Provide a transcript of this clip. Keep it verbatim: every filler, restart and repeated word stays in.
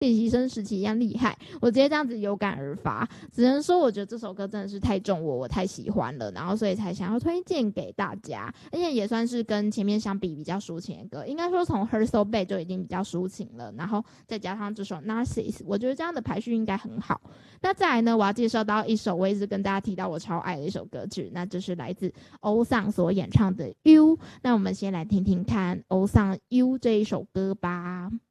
练习生时期一样厉害，我直接这样子有感而发，只能说我觉得这首歌真的是太中我，我太喜欢了，然后所以才想要推荐给大家，而且也算是跟前面相比比较抒情的歌，应该说从 Her So Bad 就已经比较抒情了，然后再加上这首 Narcissus， 我觉得这样的排序应该很好。那再来呢，我要介绍到一首我一直跟大家提到我超爱的一首歌曲，那就是来自欧桑所演唱的 You。那我们先来听听看欧桑 You 这一首歌吧。